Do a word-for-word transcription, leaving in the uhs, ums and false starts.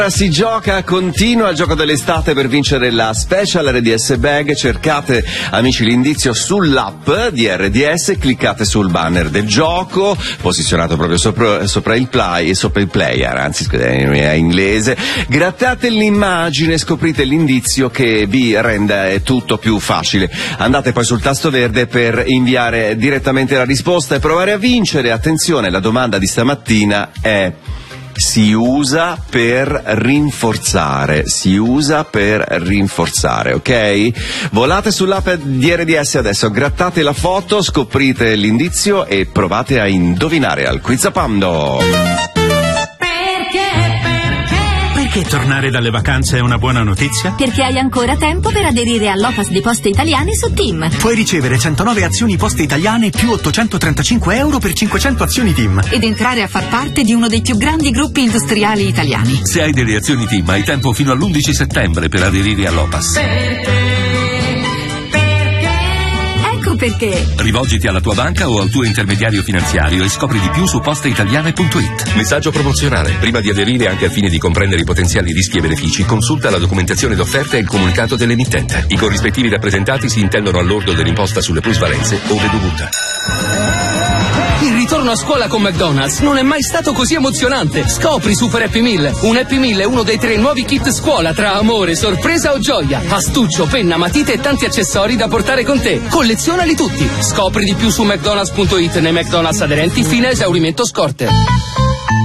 Si gioca, continua il gioco dell'estate per vincere la Special R D S Bag. Cercate, amici, l'indizio sull'app di R D S, cliccate sul banner del gioco, posizionato proprio sopra, sopra il play, sopra il player, anzi scusate, è inglese. Grattate l'immagine, scoprite l'indizio che vi rende tutto più facile. Andate poi sul tasto verde per inviare direttamente la risposta e provare a vincere. Attenzione, la domanda di stamattina è: si usa per rinforzare, si usa per rinforzare, ok? Volate sull'app di R D S adesso, grattate la foto, scoprite l'indizio e provate a indovinare al Quizzapando. Perché tornare dalle vacanze è una buona notizia? Perché hai ancora tempo per aderire all'O P A S di Poste Italiane su TIM. Puoi ricevere centonove azioni Poste Italiane più ottocentotrentacinque euro per cinquecento azioni TIM. Ed entrare a far parte di uno dei più grandi gruppi industriali italiani. Se hai delle azioni TIM hai tempo fino all'undici settembre per aderire all'O P A S. Perché? Rivolgiti alla tua banca o al tuo intermediario finanziario e scopri di più su posteitaliane punto it. Messaggio promozionale. Prima di aderire, anche al fine di comprendere i potenziali rischi e benefici, consulta la documentazione d'offerta e il comunicato dell'emittente. I corrispettivi rappresentati si intendono al lordo dell'imposta sulle plusvalenze ove dovuta. Il ritorno a scuola con McDonald's non è mai stato così emozionante. Scopri Super Happy Meal. Un Happy Meal è uno dei tre nuovi kit scuola tra amore, sorpresa o gioia. Astuccio, penna, matite e tanti accessori da portare con te. Collezionali tutti. Scopri di più su mcdonalds punto it nei McDonald's aderenti fino a esaurimento scorte.